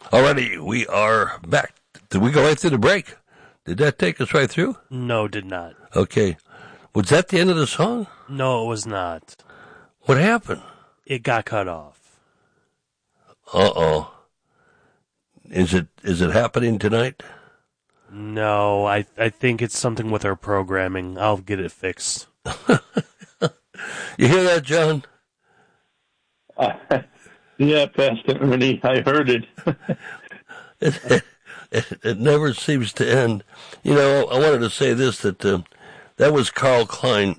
Alrighty, we are back. Did we go right through the break? Did that take us right through? No, did not. Okay. Was that the end of the song? No, it was not. What happened? It got cut off. Uh-oh. Is it happening tonight? No, I think it's something with our programming. I'll get it fixed. You hear that, John? Yeah, Pastor Ernie, I heard it. It never seems to end. You know, I wanted to say this, that that was Carl Klang.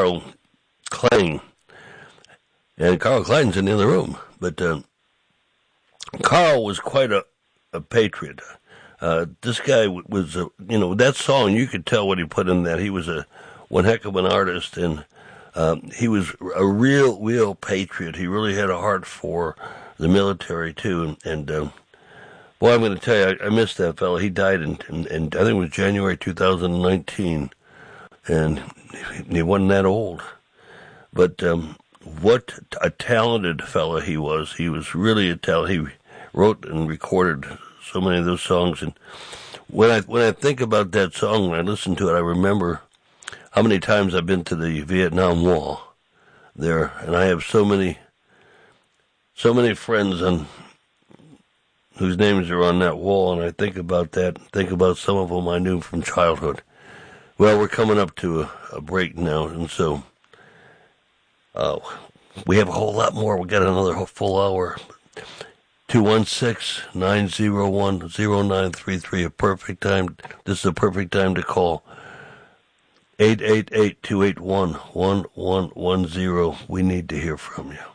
And Carl Klein's in the other room. But Carl was quite a patriot. This guy was, that song, you could tell what he put in that. He was one heck of an artist, and he was a real patriot. He really had a heart for the military, too. And boy, I'm going to tell you, I missed that fellow. He died in I think it was January 2019, and he wasn't that old. But what a talented fellow he was. He was really a talent. He wrote and recorded so many of those songs. And when I think about that song, when I listen to it, I remember how many times I've been to the Vietnam Wall there, and I have so many friends whose names are on that wall, and I think about that, think about some of them I knew from childhood. Well, we're coming up to a break now, and so we have a whole lot more. We got another full hour. 216-901-0933, a perfect time. This is a perfect time to call. 888-281-1110. We need to hear from you.